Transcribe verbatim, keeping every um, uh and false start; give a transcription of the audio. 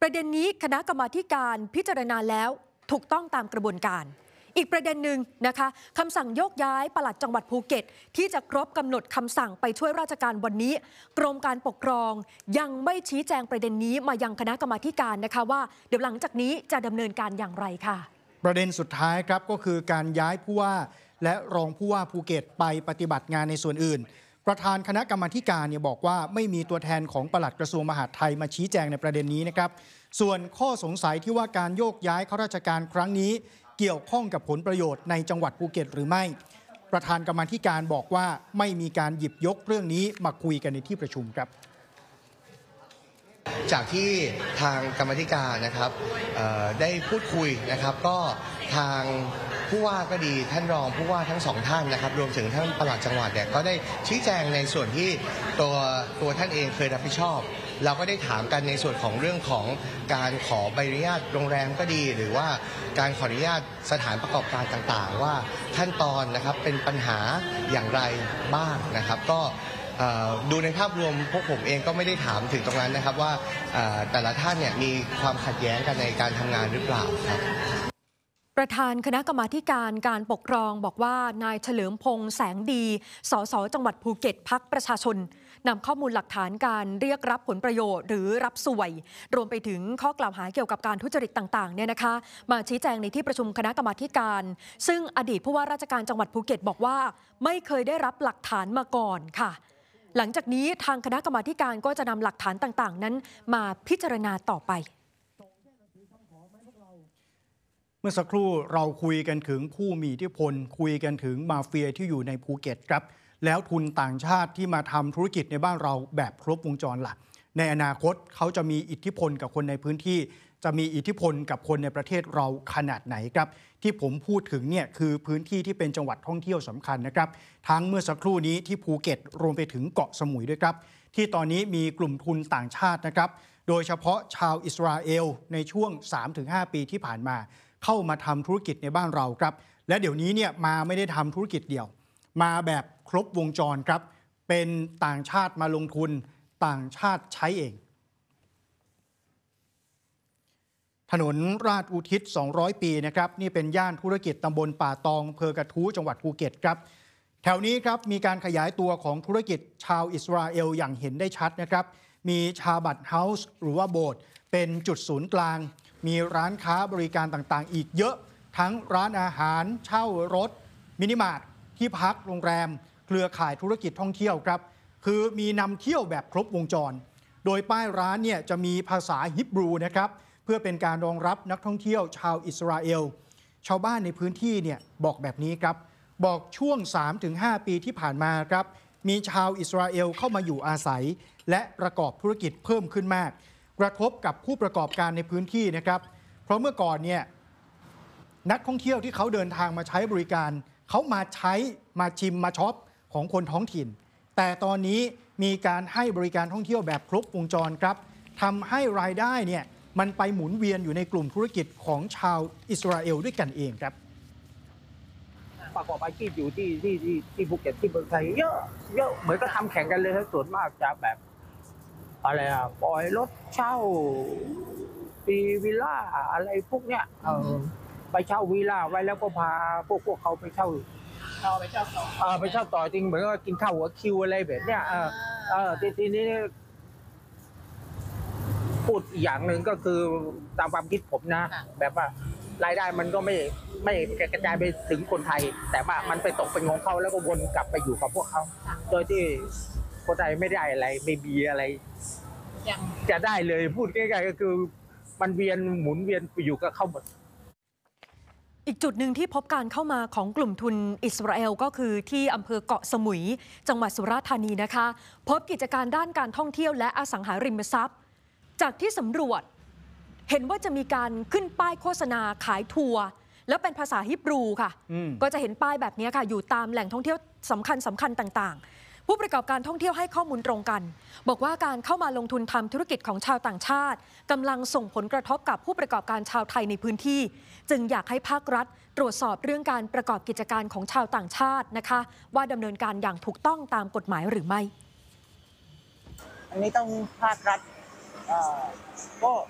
ประเด็นนี้คณะกรรมาการพิจารณาแล้วถูกต้องตามกระบวนการอีกประเด็นหนึ่งนะคะคำสั่งโยกย้ายปลัดจังหวัดภูเก็ตที่จะครบกำหนดคำสั่งไปช่วยราชการวันนี้กรมการปกครองยังไม่ชี้แจงประเด็นนี้มายังคณะกรรมาการนะคะว่าเดี๋ยวหลังจากนี้จะดำเนินการอย่างไรค่ะประเด็นสุดท้ายครับก็คือการย้ายผู้ว่าและรองผู้ว่าภูเก็ตไปปฏิบัติงานในส่วนอื่นประธานคณะกรรมาการเนี่ยบอกว่าไม่มีตัวแทนของปลัดกระทรวงมหาดไทยมาชี้แจงในประเด็นนี้นะครับส่วนข้อสงสัยที่ว่าการโยกย้ายข้าราชการครั้งนี้เกี่ยวข้องกับผลประโยชน์ในจังหวัดภูเก็ตหรือไม่ประธานกรรมาการบอกว่าไม่มีการหยิบยกเรื่องนี้มาคุยกันในที่ประชุมครับจากที่ทางกรรมธิการนะครับได้พูดคุยนะครับก็ทางผู้ว่าก็ดีท่านรองผู้ว่าทั้งสองท่านนะครับรวมถึงท่านปลัดจังหวัดเนี่ยก็ได้ชี้แจงในส่วนที่ตัวตัวท่านเองเคยรับผิดชอบเราก็ได้ถามกันในส่วนของเรื่องของการขอใบอนุญาตโรงแรมก็ดีหรือว่าการขออนุญาตสถานประกอบการต่างๆว่าขั้นตอนนะครับเป็นปัญหาอย่างไรบ้างนะครับก็ดูในภาพรวมพวกผมเองก็ไม่ได้ถามถึงตรงนั้นนะครับว่าแต่ละท่านเนี่ยมีความขัดแย้งกันในการทำงานหรือเปล่าครับประธานคณะกรรมาการการปกครองบอกว่านายเฉลิมพงษ์แสงดีสสจังหวัดภูเก็ตพรรคประชาชนนำข้อมูลหลักฐานการเรียกรับผลประโยชน์หรือรับสวยรวมไปถึงข้อกล่าวหาเกี่ยวกับการทุจริตต่างๆเนี่ยนะคะมาชี้แจงในที่ประชุมคณะกรรมาการซึ่งอดีตผู้ว่าราชการจังหวัดภูเก็ตบอกว่าไม่เคยได้รับหลักฐานมาก่อนค่ะหลังจากนี้ทางคณะกรรมาการก็จะนำหลักฐานต่างๆนั้นมาพิจารณาต่อไปเมื่อสักครู่เราคุยกันถึงผู้มีอิทธิพลคุยกันถึงมาเฟียที่อยู่ในภูเก็ตครับแล้วทุนต่างชาติที่มาทำธุรกิจในบ้านเราแบบครบวงจรล่ะในอนาคตเขาจะมีอิทธิพลกับคนในพื้นที่จะมีอิทธิพลกับคนในประเทศเราขนาดไหนครับที่ผมพูดถึงเนี่ยคือพื้นที่ที่เป็นจังหวัดท่องเที่ยวสำคัญนะครับทั้งเมื่อสักครู่นี้ที่ภูเก็ตรวมไปถึงเกาะสมุยด้วยครับที่ตอนนี้มีกลุ่มทุนต่างชาตินะครับโดยเฉพาะชาวอิสราเอลในช่วง สามถึงห้า ปีที่ผ่านมาเข้ามาทำธุรกิจในบ้านเราครับและเดี๋ยวนี้เนี่ยมาไม่ได้ทำธุรกิจเดียวมาแบบครบวงจรครับเป็นต่างชาติมาลงทุนต่างชาติใช้เองถนนราชอุทิศสองร้อยปีนะครับนี่เป็นย่านธุรกิจตำบลป่าตองอำเภอกระทู้จังหวัดภูเก็ตครับแถวนี้ครับมีการขยายตัวของธุรกิจชาวอิสราเอลอย่างเห็นได้ชัดนะครับมีชาบัตเฮาส์หรือว่าโบสถ์เป็นจุดศูนย์กลางมีร้านค้าบริการต่างๆอีกเยอะทั้งร้านอาหารเช่ารถมินิมาร์ทที่พักโรงแรมเครือข่ายธุรกิจท่องเที่ยวครับคือมีนำเที่ยวแบบครบวงจรโดยป้ายร้านเนี่ยจะมีภาษาฮิบรูนะครับเพื่อเป็นการรองรับนักท่องเที่ยวชาวอิสราเอลชาวบ้านในพื้นที่เนี่ยบอกแบบนี้ครับบอกช่วง สามถึงห้า ปีที่ผ่านมาครับมีชาวอิสราเอลเข้ามาอยู่อาศัยและประกอบธุรกิจเพิ่มขึ้นมากกระทบกับผู้ประกอบการในพื้นที่นะครับเพราะเมื่อก่อนเนี่ยนักท่องเที่ยวที่เขาเดินทางมาใช้บริการเขามาใช้มาชิมมาช็อปของคนท้องถิ่นแต่ตอนนี้มีการให้บริการท่องเที่ยวแบบครบวงจรครับทำให้รายได้เนี่ยมันไปหมุนเวียนอยู่ในกลุ่มธุรกิจของชาวอิสราเอลด้วยกันเองครับประกอบอาชีพอยู่ที่ที่ที่ที่ภูเก็ตที่เมืองไทยเยอะเยอะเหมือนก็ทำแข่งกันเลยส่วนมากจะแบบอะไรอะปล่อยรถเช่าปีวิลล่าอะไรพวกเนี้ยเออไปเช่าวิลล่าไว้แล้วก็พาพวกพวกเขาไปเช่าเอาไปเช่าต่อเออไปเช่าต่อจริงเหมือนกับกินข้าวหัวคิวอะไรแบบเนี้ยเออเออทีทีนี้พูดอีกอย่างหนึ่งก็คือตามความคิดผมนะแบบว่ารายได้มันก็ไม่ไม่กระจายไปถึงคนไทยแต่ว่ามันไปตกเป็นของเขาแล้วก็วนกลับไปอยู่กับพวกเขาโดยที่คนไทยไม่ได้อะไรไม่มีอะไรจะได้เลยพูดง่ายๆก็คือมันเวียนหมุนเวียนไปอยู่กับเขาหมดอีกจุดหนึ่งที่พบการเข้ามาของกลุ่มทุนอิสราเอลก็คือที่อำเภอเกาะสมุยจังหวัดสุราษฎร์ธานีนะคะพบกิจการด้านการท่องเที่ยวและอสังหาริมทรัพย์จากที่สำรวจเห็นว่าจะมีการขึ้นป้ายโฆษณาขายทัวร์แล้วเป็นภาษาฮิบรูค่ะก็จะเห็นป้ายแบบนี้ค่ะอยู่ตามแหล่งท่องเที่ยวสำคัญสำคัญต่างๆผู้ประกอบการท่องเที่ยวให้ข้อมูลตรงกันบอกว่าการเข้ามาลงทุนทำธุรกิจของชาวต่างชาติกำลังส่งผลกระทบกับผู้ประกอบการชาวไทยในพื้นที่จึงอยากให้ภาครัฐตรวจสอบเรื่องการประกอบกิจการของชาวต่างชาตินะคะว่าดำเนินการอย่างถูกต้องตามกฎหมายหรือไม่อันนี้ต้องภาครัฐก็